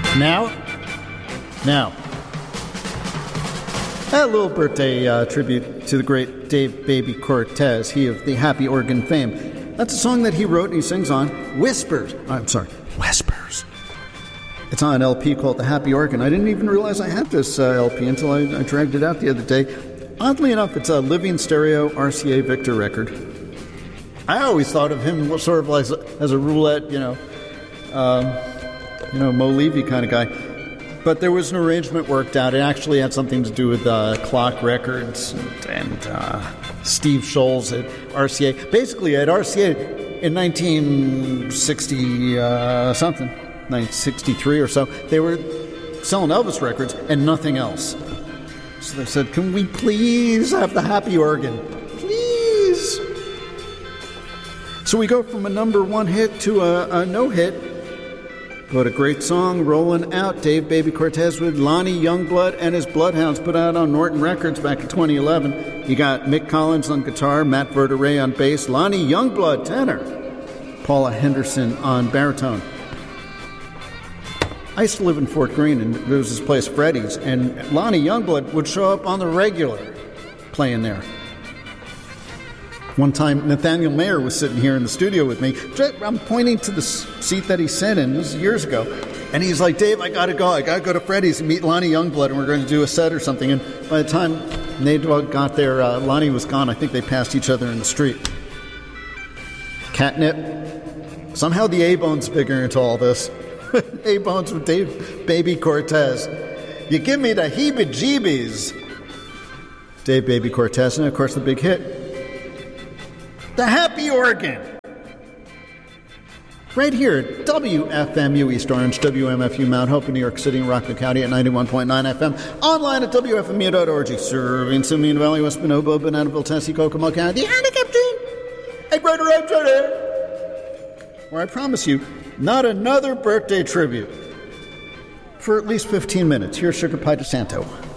Now, a little birthday tribute to the great Dave Baby Cortez, he of the Happy Organ fame. That's a song that he wrote and he sings on Whispers. It's on an LP called The Happy Organ. I didn't even realize I had this LP until I dragged it out the other day. Oddly enough, it's a Living Stereo RCA Victor record. I always thought of him sort of like as a roulette, Mo Levy kind of guy. But there was an arrangement worked out. It actually had something to do with Clock Records and Steve Scholes at RCA. Basically, at RCA in 1960-something, 1963 or so, they were selling Elvis records and nothing else. So they said, can we please have the Happy Organ? Please. So we go from a number one hit to a no-hit. What a great song, rolling out. Dave Baby Cortez with Lonnie Youngblood and his Bloodhounds, put out on Norton Records back in 2011. You got Mick Collins on guitar, Matt Verderay on bass, Lonnie Youngblood tenor, Paula Henderson on baritone. I used to live in Fort Greene, and there was this place, Freddy's, and Lonnie Youngblood would show up on the regular playing there. One time, Nathaniel Mayer was sitting here in the studio with me. I'm pointing to the seat that he sat in. This was years ago. And he's like, Dave, I got to go. I got to go to Freddy's and meet Lonnie Youngblood, and we're going to do a set or something. And by the time they got there, Lonnie was gone. I think they passed each other in the street. Catnip. Somehow the A-Bone's figuring into all this. A-Bone's with Dave Baby Cortez. You give me the heebie-jeebies. Dave Baby Cortez, and of course the big hit, The Happy Organ. Right here at WFMU East Orange, WMFU Mount Hope in New York City and Rockland County at 91.9 FM. Online at WFMU.org. Serving Simeon Valley, West Bonobo, Bananaville, Tennessee, Kokomo County. The Handicap Team. Hey, brother, where I promise you, not another birthday tribute for at least 15 minutes. Here's Sugar Pie DeSanto.